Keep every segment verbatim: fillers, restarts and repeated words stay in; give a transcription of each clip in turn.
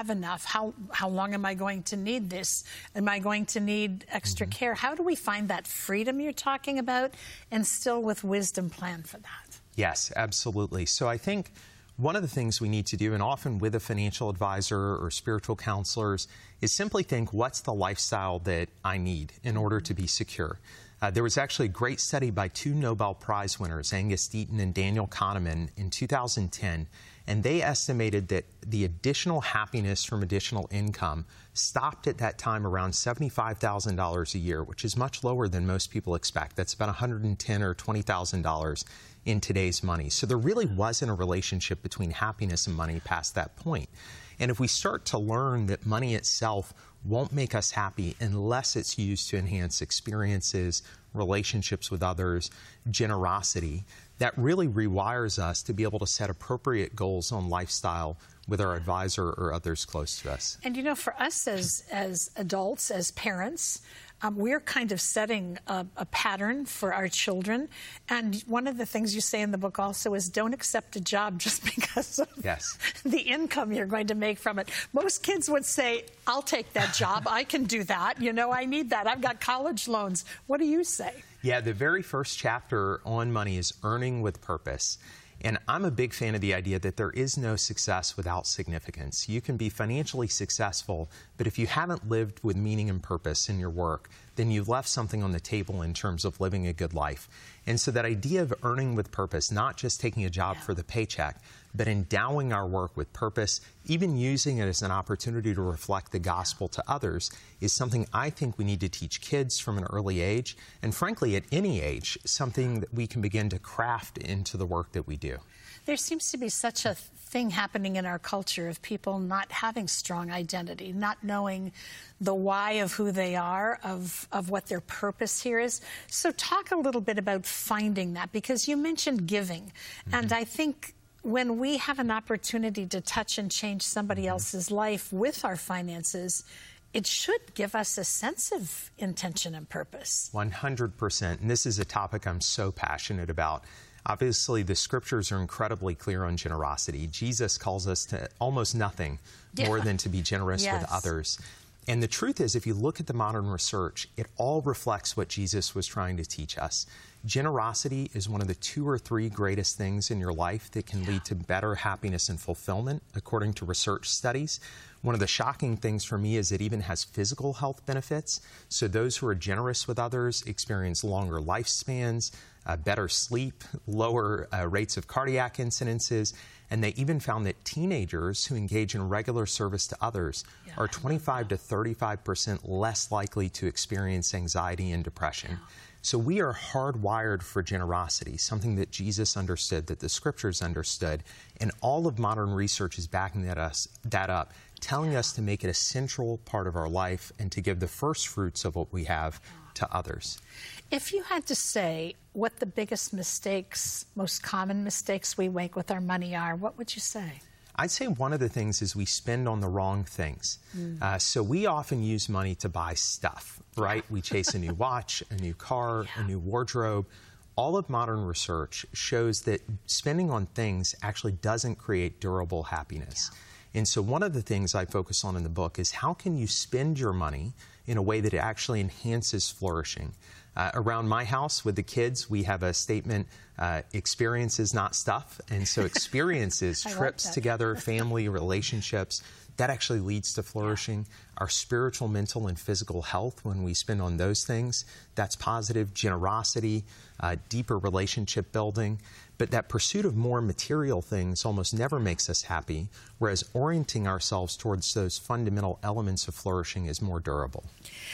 have enough? How, how long am I going to need this? Am I going to need extra mm-hmm. care? How do we find that freedom you're talking about and still with wisdom plan for that? Yes, absolutely. So I think one of the things we need to do, and often with a financial advisor or spiritual counselors, is simply think, what's the lifestyle that I need in order to be secure? Uh, there was actually a great study by two Nobel Prize winners, Angus Deaton and Daniel Kahneman, in two thousand ten, and they estimated that the additional happiness from additional income stopped at that time around seventy-five thousand dollars a year, which is much lower than most people expect. That's about one hundred ten thousand dollars or twenty thousand dollars in today's money. So there really wasn't a relationship between happiness and money past that point. And if we start to learn that money itself won't make us happy unless it's used to enhance experiences, relationships with others, generosity, that really rewires us to be able to set appropriate goals on lifestyle with our advisor or others close to us. And you know, for us as, as adults, as parents, Um, we're kind of setting a, a pattern for our children. And one of the things you say in the book also is don't accept a job just because of yes. the income you're going to make from it. Most kids would say, I'll take that job. I can do that. You know, I need that. I've got college loans. What do you say? Yeah, the very first chapter on money is earning with purpose. And I'm a big fan of the idea that there is no success without significance. You can be financially successful, but if you haven't lived with meaning and purpose in your work, then you've left something on the table in terms of living a good life. And so that idea of earning with purpose, not just taking a job yeah. for the paycheck, but endowing our work with purpose, even using it as an opportunity to reflect the gospel to others, is something I think we need to teach kids from an early age, and frankly, at any age, something that we can begin to craft into the work that we do. There seems to be such a thing happening in our culture of people not having strong identity, not knowing the why of who they are, of, of what their purpose here is. So talk a little bit about finding that, because you mentioned giving. Mm-hmm. And I think when we have an opportunity to touch and change somebody mm-hmm. else's life with our finances, it should give us a sense of intention and purpose. one hundred percent. And this is a topic I'm so passionate about. Obviously, the scriptures are incredibly clear on generosity. Jesus calls us to almost nothing yeah. more than to be generous yes. with others. And the truth is, if you look at the modern research, it all reflects what Jesus was trying to teach us. Generosity is one of the two or three greatest things in your life that can yeah. lead to better happiness and fulfillment, according to research studies. One of the shocking things for me is it even has physical health benefits. So those who are generous with others experience longer lifespans, uh, better sleep, lower uh, rates of cardiac incidences, and they even found that teenagers who engage in regular service to others yeah, are twenty-five to thirty-five percent less likely to experience anxiety and depression. Yeah. So we are hardwired for generosity, something that Jesus understood, that the scriptures understood, and all of modern research is backing that, us, that up, telling us to make it a central part of our life and to give the first fruits of what we have to others. If you had to say what the biggest mistakes, most common mistakes we make with our money are, what would you say? I'd say one of the things is we spend on the wrong things. Mm. Uh, so we often use money to buy stuff, right? We chase a new watch, a new car, yeah. a new wardrobe. All of modern research shows that spending on things actually doesn't create durable happiness. Yeah. And so one of the things I focus on in the book is how can you spend your money in a way that it actually enhances flourishing. Uh, around my house with the kids, we have a statement, uh, experiences, not stuff. And so experiences, trips like together, family, relationships, that actually leads to flourishing. Yeah. Our spiritual, mental, and physical health, when we spend on those things, that's positive. Generosity, uh, deeper relationship building. But that pursuit of more material things almost never makes us happy, whereas orienting ourselves towards those fundamental elements of flourishing is more durable.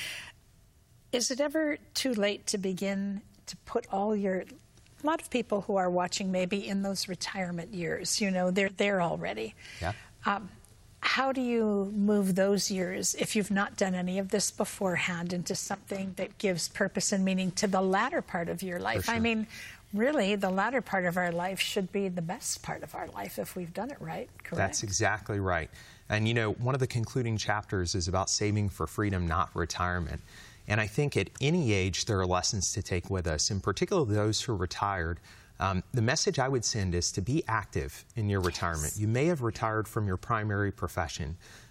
Is it ever too late to begin to put all your, a lot of people who are watching maybe in those retirement years, you know, they're there already. Yeah. Um, how do you move those years, if you've not done any of this beforehand, into something that gives purpose and meaning to the latter part of your life? Sure. I mean, really, the latter part of our life should be the best part of our life if we've done it right, correct? That's exactly right. And, you know, one of the concluding chapters is about saving for freedom, not retirement. And I think at any age, there are lessons to take with us, in particular those who are retired. Um, the message I would send is to be active in your retirement. Yes. You may have retired from your primary profession,